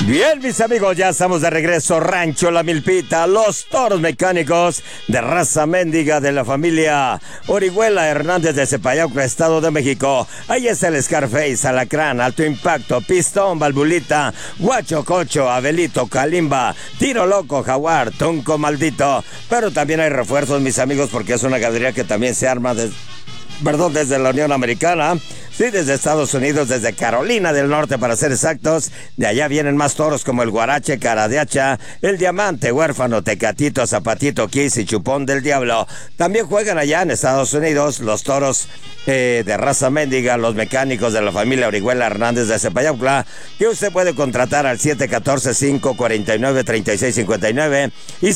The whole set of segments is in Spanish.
Bien, mis amigos, ya estamos de regreso. Rancho La Milpita, los toros mecánicos de raza mendiga de la familia Orihuela Hernández de Cepayauca, Estado de México. Ahí está el Scarface, Alacrán, Alto Impacto, Pistón, Valvulita, Guacho Cocho, Abelito, Kalimba, Tiro Loco, Jaguar, Tunco Maldito. Pero también hay refuerzos, mis amigos, porque es una ganadería que también se arma desde la Unión Americana. Sí, desde Estados Unidos, desde Carolina del Norte para ser exactos. De allá vienen más toros como el Guarache, Cara de Hacha, el Diamante, Huérfano, Tecatito, Zapatito, Kiss y Chupón del Diablo. También juegan allá en Estados Unidos los toros de raza mendiga, los mecánicos de la familia Orihuela Hernández de Cepayauca, que usted puede contratar al 714-549-3659 y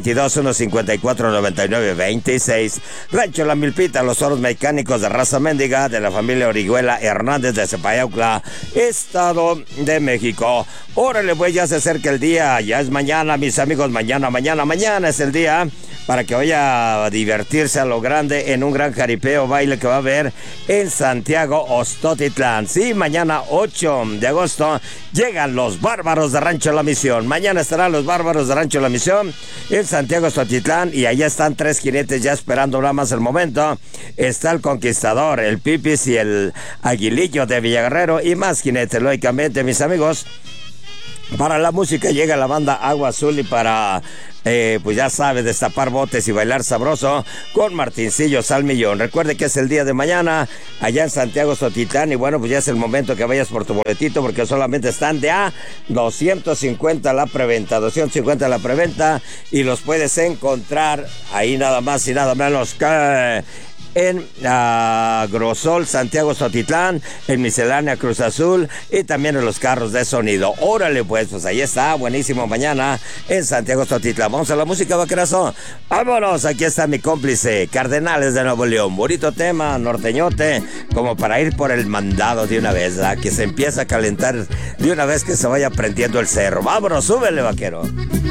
722-154-9926. Rancho La Milpita, los toros mecánicos de raza mendiga de la familia Orihuela Hernández de Cepayauca, Estado de México. Órale, pues ya se acerca el día, ya es mañana, mis amigos, mañana es el día para que vaya a divertirse a lo grande en un gran jaripeo baile que va a haber en Santiago, Ostotitlán. Sí, mañana 8 de agosto llegan los Bárbaros de Rancho La Misión. Mañana estarán los Bárbaros de Rancho La Misión en Santiago, Ostotitlán, y allá están 3 jinetes ya esperando nada más el momento. Está el Conquistador, el Pipis y el Aguilillo de Villaguerrero y más jinetes, lógicamente, mis amigos. Para la música llega la banda Agua Azul y para, pues ya sabe, destapar botes y bailar sabroso con Martincillo Salmillón. Recuerde que es el día de mañana allá en Santiago, Ostotitlán, y bueno, pues ya es el momento que vayas por tu boletito porque solamente están de a 250 la preventa, 250 la preventa, y los puedes encontrar ahí nada más y nada menos que en Grosol, Santiago, Ostotitlán, en Miscelánea Cruz Azul y también en los carros de sonido. Órale, pues ahí está, buenísimo mañana en Santiago, Ostotitlán. Vamos a la música, vaquerazo. Vámonos, aquí está mi cómplice, Cardenales de Nuevo León. Bonito tema, norteñote, como para ir por el mandado de una vez, ¿verdad? Que se empieza a calentar de una vez que se vaya prendiendo el cerro. Vámonos, súbele, vaquero.